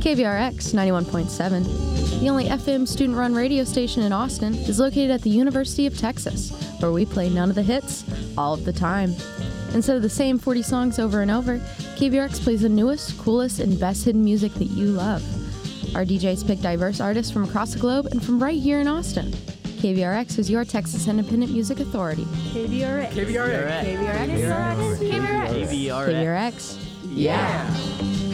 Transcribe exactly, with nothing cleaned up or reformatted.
K V R X ninety-one point seven, the only F M student-run radio station in Austin, is located at the University of Texas, where we play none of the hits, all of the time. Instead of the same forty songs over and over, K V R X plays the newest, coolest, and best hidden music that you love. Our D Js pick diverse artists from across the globe and from right here in Austin. K V R X is your Texas Independent Music Authority. K V R X. K V R X. K V R X. K V R X. K V R X. Yeah.